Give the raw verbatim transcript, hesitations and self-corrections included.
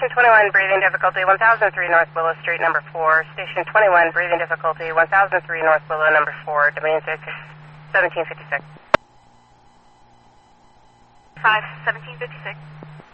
Station twenty-one, breathing difficulty, one thousand three North Willow Street, number four. Station twenty-one, breathing difficulty, one thousand three North Willow, number four. Domain six, seventeen fifty-six. five, seventeen fifty-six.